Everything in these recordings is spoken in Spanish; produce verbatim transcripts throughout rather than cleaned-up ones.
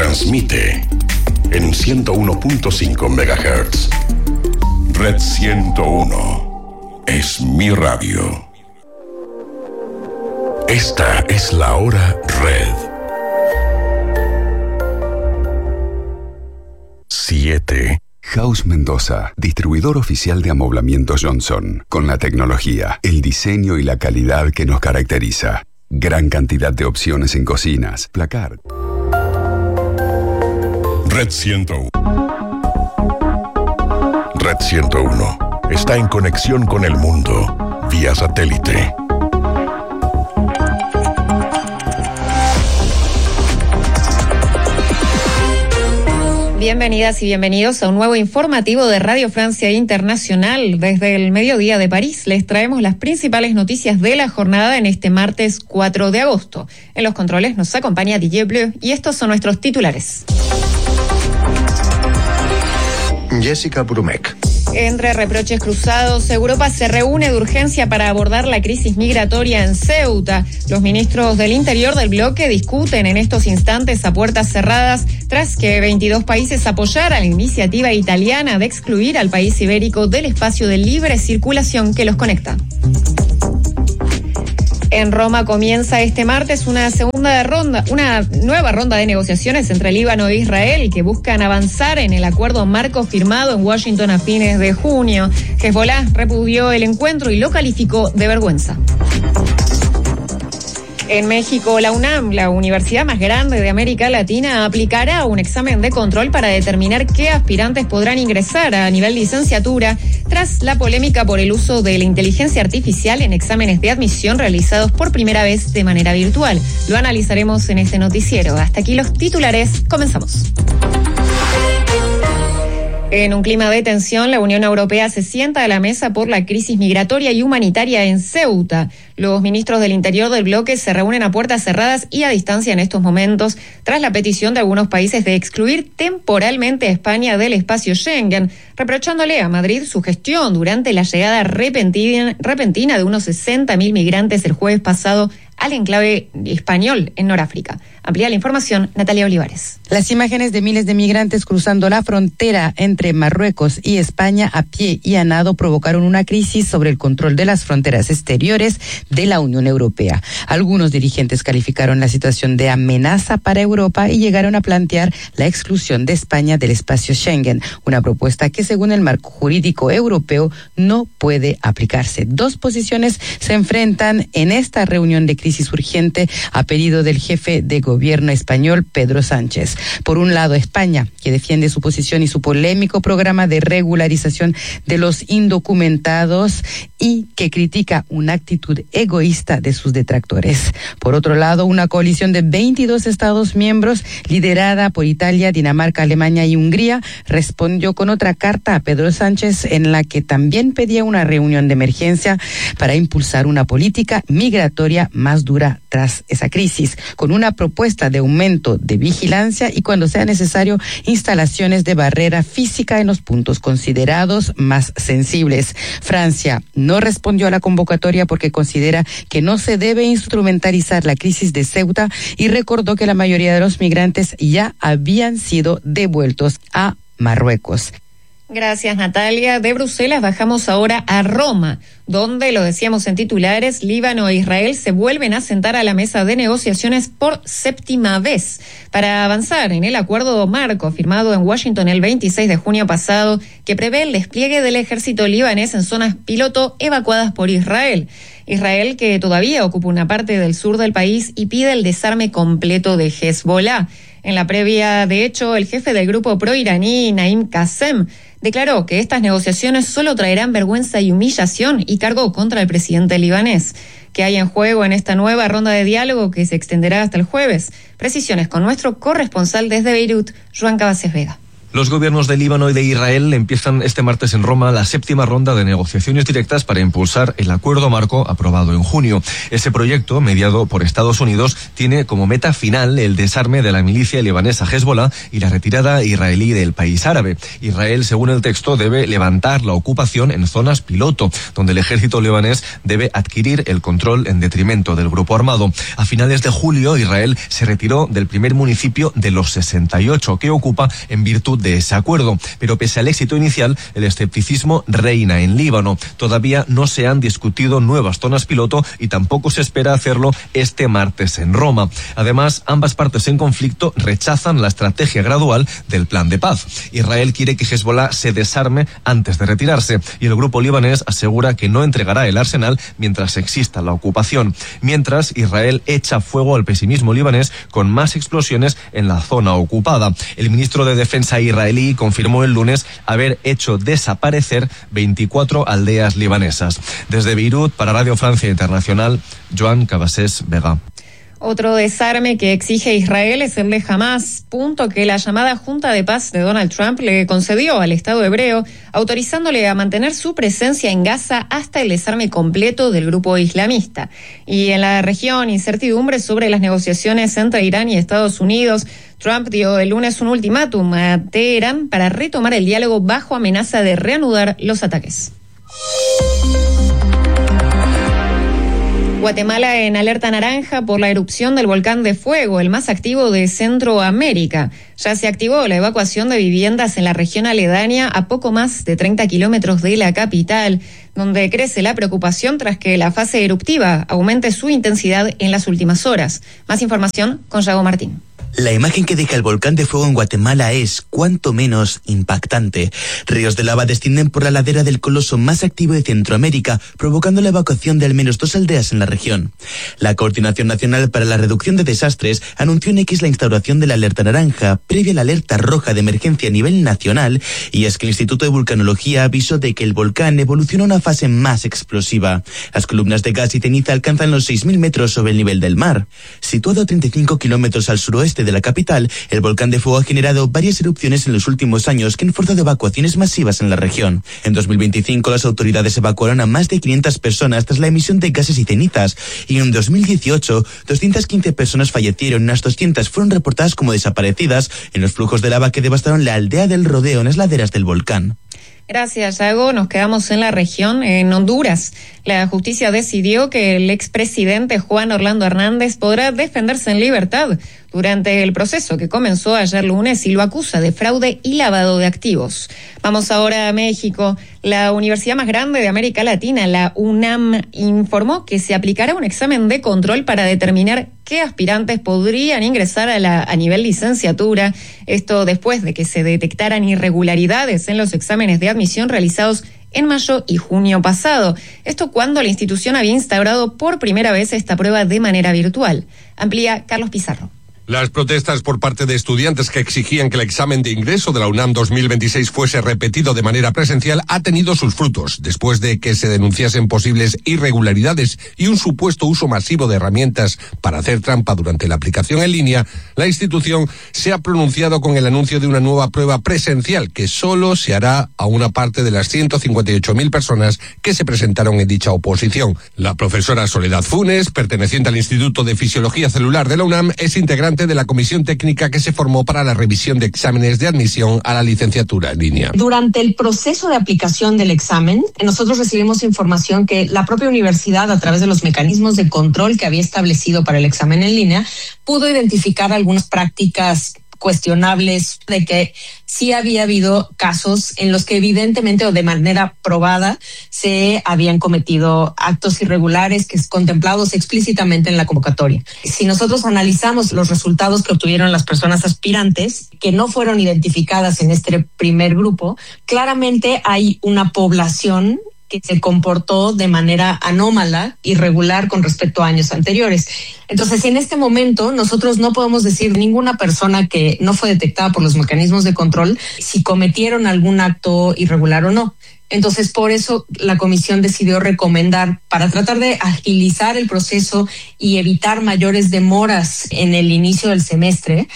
transmite en ciento uno punto cinco megahertz. Red ciento uno es mi radio. Esta es la hora Red. siete. House Mendoza, distribuidor oficial de amoblamiento Johnson, con la tecnología, el diseño y la calidad que nos caracteriza. Gran cantidad de opciones en cocinas, placar. Red ciento uno. Red ciento uno está en conexión con el mundo vía satélite. Bienvenidas y bienvenidos a un nuevo informativo de Radio Francia Internacional. Desde el mediodía de París les traemos las principales noticias de la jornada en este martes cuatro de agosto. En los controles nos acompaña Didier Bleu y estos son nuestros titulares. Jessica Brumek. Entre reproches cruzados, Europa se reúne de urgencia para abordar la crisis migratoria en Ceuta. Los ministros del Interior del bloque discuten en estos instantes a puertas cerradas tras que veintidós países apoyaran la iniciativa italiana de excluir al país ibérico del espacio de libre circulación que los conecta. En Roma comienza este martes una segunda ronda, una nueva ronda de negociaciones entre Líbano e Israel que buscan avanzar en el acuerdo marco firmado en Washington a fines de junio. Hezbollah repudió el encuentro y lo calificó de vergüenza. En México, la UNAM, la universidad más grande de América Latina, aplicará un examen de control para determinar qué aspirantes podrán ingresar a nivel licenciatura tras la polémica por el uso de la inteligencia artificial en exámenes de admisión realizados por primera vez de manera virtual. Lo analizaremos en este noticiero. Hasta aquí los titulares. Comenzamos. En un clima de tensión, la Unión Europea se sienta a la mesa por la crisis migratoria y humanitaria en Ceuta. Los ministros del Interior del bloque se reúnen a puertas cerradas y a distancia en estos momentos, tras la petición de algunos países de excluir temporalmente a España del espacio Schengen, reprochándole a Madrid su gestión durante la llegada repentina, repentina de unos sesenta mil migrantes el jueves pasado al enclave español en Noráfrica. Amplía la información, Natalia Olivares. Las imágenes de miles de migrantes cruzando la frontera entre Marruecos y España a pie y a nado provocaron una crisis sobre el control de las fronteras exteriores de la Unión Europea. Algunos dirigentes calificaron la situación de amenaza para Europa y llegaron a plantear la exclusión de España del espacio Schengen, una propuesta que según el marco jurídico europeo no puede aplicarse. Dos posiciones se enfrentan en esta reunión de crisis urgente a pedido del jefe de gobierno español, Pedro Sánchez. Por un lado, España, que defiende su posición y su polémico programa de regularización de los indocumentados y que critica una actitud egoísta de sus detractores. Por otro lado, una coalición de veintidós Estados miembros, liderada por Italia, Dinamarca, Alemania y Hungría, respondió con otra carta a Pedro Sánchez en la que también pedía una reunión de emergencia para impulsar una política migratoria más dura tras esa crisis, con una propuesta de aumento de vigilancia y, cuando sea necesario, instalaciones de barrera física en los puntos considerados más sensibles. Francia no respondió a la convocatoria porque considera que no se debe instrumentalizar la crisis de Ceuta y recordó que la mayoría de los migrantes ya habían sido devueltos a Marruecos. Gracias, Natalia. De Bruselas bajamos ahora a Roma, donde, lo decíamos en titulares, Líbano e Israel se vuelven a sentar a la mesa de negociaciones por séptima vez para avanzar en el acuerdo marco firmado en Washington el veintiséis de junio pasado, que prevé el despliegue del ejército libanés en zonas piloto evacuadas por Israel. Israel, que todavía ocupa una parte del sur del país y pide el desarme completo de Hezbollah. En la previa, de hecho, el jefe del grupo pro-iraní, Naim Qassem, declaró que estas negociaciones solo traerán vergüenza y humillación y cargó contra el presidente libanés. ¿Qué hay en juego en esta nueva ronda de diálogo que se extenderá hasta el jueves? Precisiones con nuestro corresponsal desde Beirut, Joan Cabaces Vega. Los gobiernos de Líbano y de Israel empiezan este martes en Roma la séptima ronda de negociaciones directas para impulsar el acuerdo marco aprobado en junio. Ese proyecto, mediado por Estados Unidos, tiene como meta final el desarme de la milicia libanesa Hezbollah y la retirada israelí del país árabe. Israel, según el texto, debe levantar la ocupación en zonas piloto, donde el ejército libanés debe adquirir el control en detrimento del grupo armado. A finales de julio, Israel se retiró del primer municipio de los sesenta y ocho que ocupa en virtud de ese acuerdo, pero pese al éxito inicial, el escepticismo reina en Líbano. Todavía no se han discutido nuevas zonas piloto y tampoco se espera hacerlo este martes en Roma. Además, ambas partes en conflicto rechazan la estrategia gradual del plan de paz. Israel quiere que Hezbollah se desarme antes de retirarse y el grupo libanés asegura que no entregará el arsenal mientras exista la ocupación. Mientras, Israel echa fuego al pesimismo libanés con más explosiones en la zona ocupada. El ministro de Defensa israelí confirmó el lunes haber hecho desaparecer veinticuatro aldeas libanesas. Desde Beirut, para Radio Francia Internacional, Joan Cabasés Vega. Otro desarme que exige Israel es el de Hamás, punto que la llamada Junta de Paz de Donald Trump le concedió al Estado hebreo, autorizándole a mantener su presencia en Gaza hasta el desarme completo del grupo islamista. Y en la región, incertidumbre sobre las negociaciones entre Irán y Estados Unidos. Trump dio el lunes un ultimátum a Teherán para retomar el diálogo bajo amenaza de reanudar los ataques. Guatemala en alerta naranja por la erupción del volcán de fuego, el más activo de Centroamérica. Ya se activó la evacuación de viviendas en la región aledaña a poco más de treinta kilómetros de la capital, donde crece la preocupación tras que la fase eruptiva aumente su intensidad en las últimas horas. Más información con Yago Martín. La imagen que deja el volcán de fuego en Guatemala es, cuanto menos, impactante. Ríos de lava descienden por la ladera del coloso más activo de Centroamérica, provocando la evacuación de al menos dos aldeas en la región. La Coordinación Nacional para la Reducción de Desastres anunció en X la instauración de la alerta naranja, previa a la alerta roja de emergencia a nivel nacional, y es que el Instituto de Vulcanología avisó de que el volcán evoluciona a una fase más explosiva. Las columnas de gas y ceniza alcanzan los seis mil metros sobre el nivel del mar. Situado a treinta y cinco kilómetros al suroeste de la capital, el volcán de fuego ha generado varias erupciones en los últimos años que han forzado evacuaciones masivas en la región. En dos mil veinticinco las autoridades evacuaron a más de quinientas personas tras la emisión de gases y cenizas, y en dos mil dieciocho doscientas quince personas fallecieron y unas doscientas fueron reportadas como desaparecidas en los flujos de lava que devastaron la aldea del Rodeo en las laderas del volcán. Gracias, Yago. Nos quedamos en la región, en Honduras. La justicia decidió que el expresidente Juan Orlando Hernández podrá defenderse en libertad durante el proceso que comenzó ayer lunes y lo acusa de fraude y lavado de activos. Vamos ahora a México. La universidad más grande de América Latina, la UNAM, informó que se aplicará un examen de control para determinar qué aspirantes podrían ingresar a, la, a nivel licenciatura. Esto después de que se detectaran irregularidades en los exámenes de admisión realizados en mayo y junio pasado. Esto cuando la institución había instaurado por primera vez esta prueba de manera virtual. Amplía Carlos Pizarro. Las protestas por parte de estudiantes que exigían que el examen de ingreso de la UNAM dos mil veintiséis fuese repetido de manera presencial ha tenido sus frutos, después de que se denunciasen posibles irregularidades y un supuesto uso masivo de herramientas para hacer trampa durante la aplicación en línea. La institución se ha pronunciado con el anuncio de una nueva prueba presencial que solo se hará a una parte de las ciento cincuenta y ocho mil personas que se presentaron en dicha oposición. La profesora Soledad Funes, perteneciente al Instituto de Fisiología Celular de la UNAM, es integrante de la comisión técnica que se formó para la revisión de exámenes de admisión a la licenciatura en línea. Durante el proceso de aplicación del examen, nosotros recibimos información que la propia universidad, a través de los mecanismos de control que había establecido para el examen en línea, pudo identificar algunas prácticas cuestionables, de que sí había habido casos en los que evidentemente o de manera probada se habían cometido actos irregulares que es contemplados explícitamente en la convocatoria. Si nosotros analizamos los resultados que obtuvieron las personas aspirantes que no fueron identificadas en este primer grupo, claramente hay una población que se comportó de manera anómala, irregular con respecto a años anteriores. Entonces, en este momento, nosotros no podemos decir ninguna persona que no fue detectada por los mecanismos de control si cometieron algún acto irregular o no. Entonces, por eso la comisión decidió recomendar, para tratar de agilizar el proceso y evitar mayores demoras en el inicio del semestre,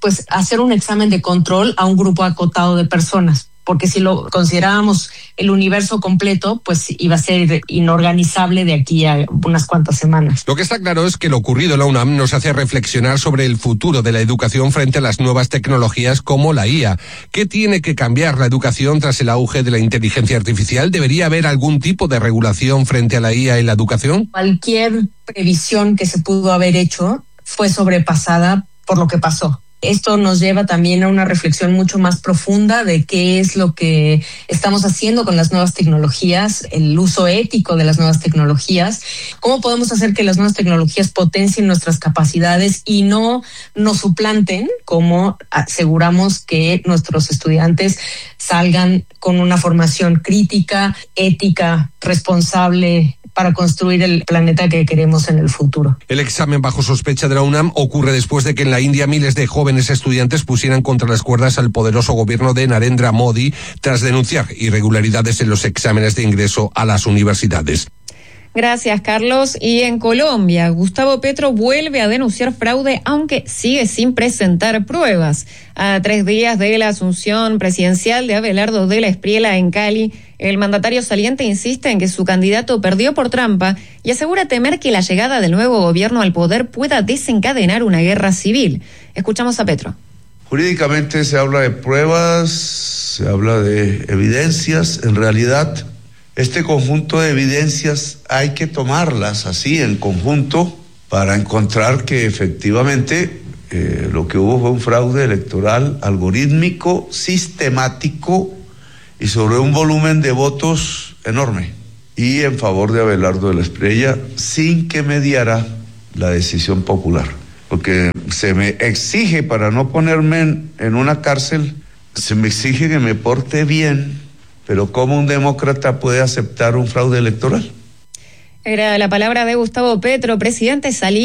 pues hacer un examen de control a un grupo acotado de personas, porque si lo considerábamos el universo completo, pues iba a ser inorganizable de aquí a unas cuantas semanas. Lo que está claro es que lo ocurrido en la UNAM nos hace reflexionar sobre el futuro de la educación frente a las nuevas tecnologías como la I A. ¿Qué tiene que cambiar la educación tras el auge de la inteligencia artificial? ¿Debería haber algún tipo de regulación frente a la I A en la educación? Cualquier previsión que se pudo haber hecho fue sobrepasada por lo que pasó. Esto nos lleva también a una reflexión mucho más profunda de qué es lo que estamos haciendo con las nuevas tecnologías, el uso ético de las nuevas tecnologías, cómo podemos hacer que las nuevas tecnologías potencien nuestras capacidades y no nos suplanten, cómo aseguramos que nuestros estudiantes salgan con una formación crítica, ética, responsable, para construir el planeta que queremos en el futuro. El examen bajo sospecha de la UNAM ocurre después de que en la India miles de jóvenes estudiantes pusieran contra las cuerdas al poderoso gobierno de Narendra Modi tras denunciar irregularidades en los exámenes de ingreso a las universidades. Gracias, Carlos. Y en Colombia, Gustavo Petro vuelve a denunciar fraude, aunque sigue sin presentar pruebas. A tres días de la asunción presidencial de Abelardo de la Espriella en Cali, el mandatario saliente insiste en que su candidato perdió por trampa y asegura temer que la llegada del nuevo gobierno al poder pueda desencadenar una guerra civil. Escuchamos a Petro. Jurídicamente se habla de pruebas, se habla de evidencias. En realidad, este conjunto de evidencias hay que tomarlas así en conjunto para encontrar que efectivamente eh, lo que hubo fue un fraude electoral algorítmico, sistemático y sobre un volumen de votos enorme y en favor de Abelardo de la Espriella sin que mediara la decisión popular. Porque se me exige, para no ponerme en, en una cárcel, se me exige que me porte bien. Pero ¿cómo un demócrata puede aceptar un fraude electoral? Era la palabra de Gustavo Petro, presidente saliente.